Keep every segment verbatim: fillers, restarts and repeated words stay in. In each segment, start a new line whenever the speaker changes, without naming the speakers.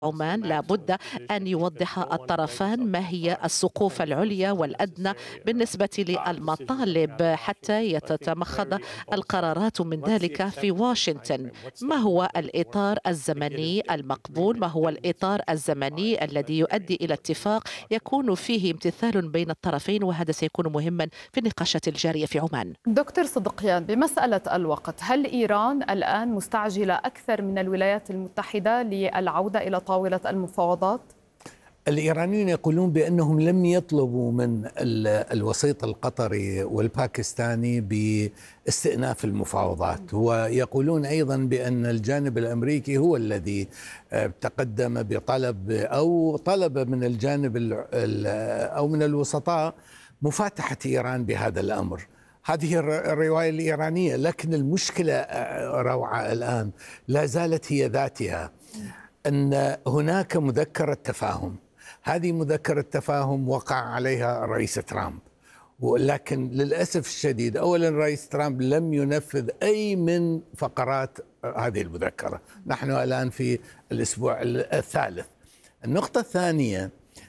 عمان لابد أن يوضح الطرفان ما هي السقوف العليا والأدنى بالنسبة للمطالب حتى تتمخض القرارات من ذلك في واشنطن. ما هو الإطار الزمني المقبول؟ ما هو الإطار الزمني الذي يؤدي إلى اتفاق يكون فيه امتثال بين الطرفين؟ وهذا سيكون مهما في النقاشات الجارية في عمان.
دكتور صدقيان، بمسألة الوقت، هل إيران الآن مستعجلة أكثر من الولايات المتحدة للعودة إلى طاولة المفاوضات؟
الإيرانيون يقولون بأنهم لم يطلبوا من الوسيط القطري والباكستاني باستئناف المفاوضات، ويقولون أيضا بأن الجانب الأمريكي هو الذي تقدم بطلب أو طلب من الجانب أو من الوسطاء مفاتحة إيران بهذا الأمر. هذه الرواية الإيرانية، لكن المشكلة روعة الآن لا زالت هي ذاتها، أن هناك مذكرة تفاهم. هذه مذكرة تفاهم وقع عليها الرئيس ترامب، ولكن للأسف الشديد أولا الرئيس ترامب لم ينفذ أي من فقرات هذه المذكرة. نحن الآن في الأسبوع الثالث. النقطة الثانية،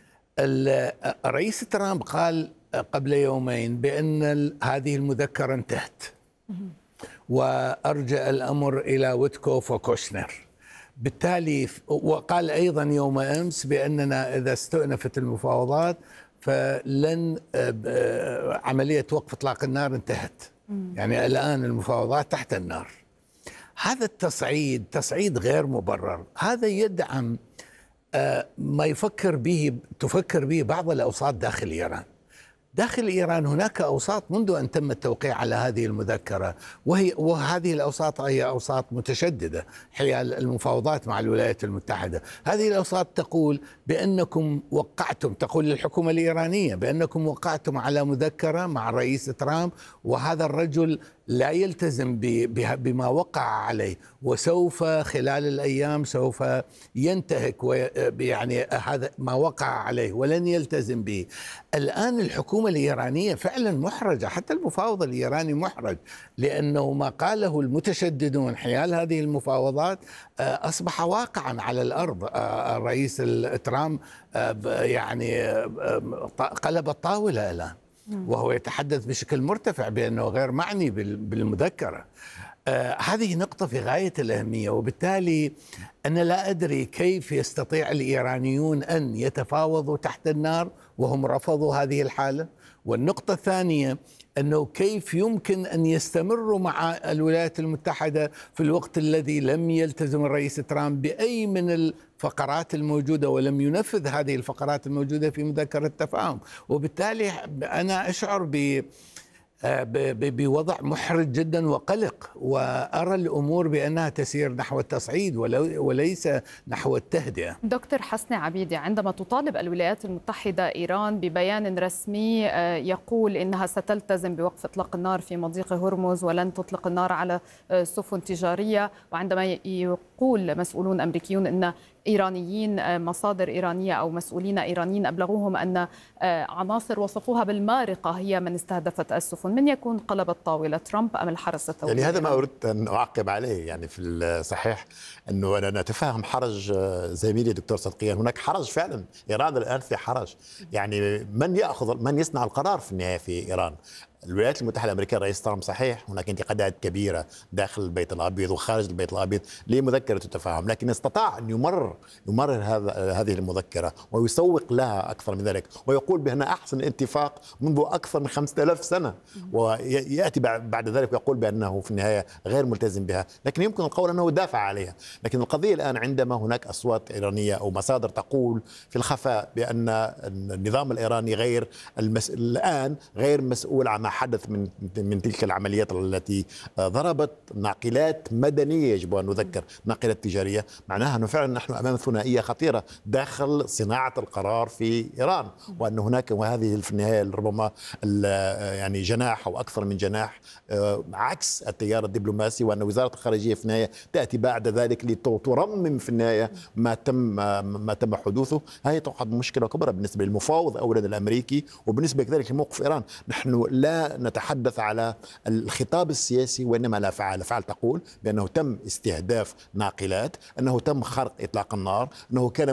الرئيس ترامب قال قبل يومين بأن هذه المذكرة انتهت، وأرجع الأمر إلى ويتكوف وكوشنر. بالتالي وقال أيضا يوم أمس بأننا إذا استؤنفت المفاوضات فلن عملية وقف إطلاق النار انتهت، يعني الآن المفاوضات تحت النار. هذا التصعيد تصعيد غير مبرر. هذا يدعم ما يفكر به تفكر به بعض الأوساط داخل إيران. داخل إيران هناك أوساط منذ أن تم التوقيع على هذه المذكرة، وهي وهذه الأوساط هي أوساط متشددة حيال المفاوضات مع الولايات المتحدة. هذه الأوساط تقول بأنكم وقعتم، تقول للحكومة الإيرانية بأنكم وقعتم على مذكرة مع الرئيس ترامب، وهذا الرجل لا يلتزم بما وقع عليه، وسوف خلال الأيام سوف ينتهك يعني هذا ما وقع عليه ولن يلتزم به. الآن الحكومة الإيرانية فعلا محرجة، حتى المفاوض الإيراني محرج، لأنه ما قاله المتشددون حيال هذه المفاوضات أصبح واقعا على الأرض. الرئيس ترامب يعني قلب الطاولة الآن، وهو يتحدث بشكل مرتفع بأنه غير معني بالمذكرة. آه هذه نقطة في غاية الأهمية، وبالتالي أنا لا أدري كيف يستطيع الإيرانيون أن يتفاوضوا تحت النار وهم رفضوا هذه الحالة. والنقطة الثانية أنه كيف يمكن أن يستمروا مع الولايات المتحدة في الوقت الذي لم يلتزم الرئيس ترامب بأي من الفقرات الموجودة ولم ينفذ هذه الفقرات الموجودة في مذكرة التفاهم. وبالتالي أنا أشعر ب بوضع محرج جدا وقلق، وأرى الأمور بأنها تسير نحو التصعيد وليس نحو التهدئة.
دكتور حسني عبيدي، عندما تطالب الولايات المتحدة إيران ببيان رسمي يقول إنها ستلتزم بوقف إطلاق النار في مضيق هرمز ولن تطلق النار على سفن تجارية، وعندما يقول مسؤولون أمريكيون إن إيرانيين مصادر إيرانية أو مسؤولين إيرانيين أبلغوهم أن عناصر وصفوها بالمارقة هي من استهدفت السفن، من يكون قلب الطاولة، ترامب أم الحرس الثوري؟
يعني هذا ما أردت أن أعقب عليه. يعني في الصحيح أنه أنا نتفهم حرج زميلي دكتور صدقيان، هناك حرج فعلا. إيران الآن في حرج، يعني من يأخذ من يصنع القرار في النهاية في إيران؟ الولايات المتحدة الأمريكية الرئيس ترامب صحيح هناك انتقادات كبيرة داخل البيت الأبيض وخارج البيت الأبيض لمذكرة التفاهم، لكن استطاع أن يمرر يمرر هذا هذه المذكرة ويسوق لها أكثر من ذلك، ويقول بأنها أحسن اتفاق منذ أكثر من خمسة آلاف سنة، ويأتي بعد ذلك ويقول بأنه في النهاية غير ملتزم بها، لكن يمكن القول أنه دافع عليها. لكن القضية الآن عندما هناك أصوات إيرانية أو مصادر تقول في الخفاء بأن النظام الإيراني غير المس... الآن غير مسؤول عما حدث من من تلك العمليات التي ضربت ناقلات مدنيه، يجب ان نذكر ناقلات تجاريه، معناها انه فعلا نحن امام ثنائيه خطيره داخل صناعه القرار في ايران، وان هناك وهذه في النهايه ربما يعني جناح او اكثر من جناح عكس التيار الدبلوماسي، وان وزاره الخارجيه في النهايه تاتي بعد ذلك لترمم في النهايه ما تم ما تم حدوثه. هذه تعد مشكله كبرى بالنسبه للمفاوض اولا الامريكي، وبالنسبه كذلك لموقف ايران. نحن لا لا نتحدث على الخطاب السياسي وإنما لا فعل. فعل تقول بأنه تم استهداف ناقلات، أنه تم خرق إطلاق النار، أنه كان